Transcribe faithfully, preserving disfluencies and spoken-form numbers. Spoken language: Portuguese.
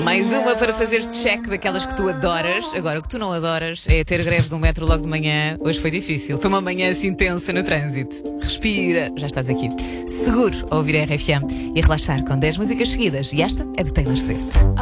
Mais uma para fazer check daquelas que tu adoras. Agora, o que tu não adoras é ter greve de um metro logo de manhã. Hoje foi difícil. Foi uma manhã assim tensa no trânsito. Respira, já estás aqui. Seguro a ouvir a R F M e relaxar com dez músicas seguidas. E esta é do Taylor Swift.